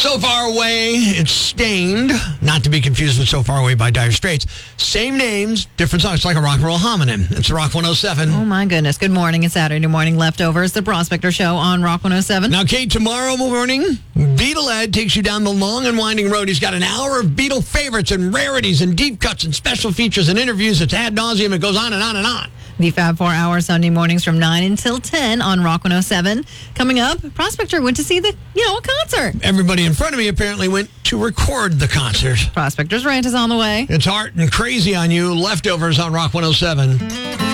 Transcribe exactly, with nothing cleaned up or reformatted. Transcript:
So Far Away, it's Stained, not to be confused with So Far Away by Dire Straits. Same names, different songs. It's like a rock and roll homonym. It's Rock one oh seven. Oh, my goodness. Good morning. It's Saturday morning leftovers, the Prospector Show on Rock one oh seven. Now, Kate, tomorrow morning, Beatle Ed takes you down the long and winding road. He's got an hour of Beatle favorites and rarities and deep cuts and special features and interviews. It's ad nauseum. It goes on and on and on. The Fab Four Hour Sunday mornings from nine until ten on Rock one oh seven. Coming up, Prospector went to see the, you know, a concert. Everybody in front of me apparently went to record the concert. Prospector's Rant is on the way. It's Art and Crazy on You. Leftovers on Rock one oh seven.